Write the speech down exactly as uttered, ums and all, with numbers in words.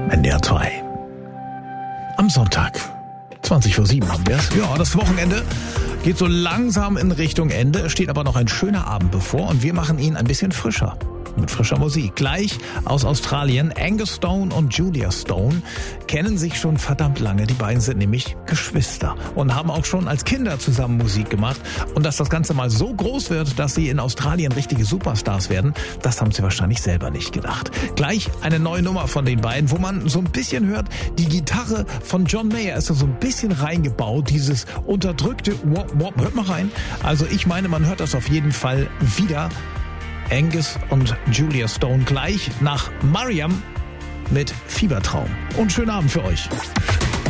N D R zwei. Am Sonntag, zwanzig vor sieben haben wir es. Ja, das Wochenende geht so langsam in Richtung Ende. Es steht aber noch ein schöner Abend bevor und wir machen ihn ein bisschen frischer. Mit frischer Musik. Gleich aus Australien. Angus Stone und Julia Stone kennen sich schon verdammt lange. Die beiden sind nämlich Geschwister und haben auch schon als Kinder zusammen Musik gemacht. Und dass das Ganze mal so groß wird, dass sie in Australien richtige Superstars werden, das haben sie wahrscheinlich selber nicht gedacht. Gleich eine neue Nummer von den beiden, wo man so ein bisschen hört, die Gitarre von John Mayer ist da so ein bisschen reingebaut. Dieses unterdrückte Wop, Wop. Hört mal rein. Also ich meine, man hört das auf jeden Fall wieder. Angus und Julia Stone gleich nach Mariam mit Fiebertraum. Und schönen Abend für euch.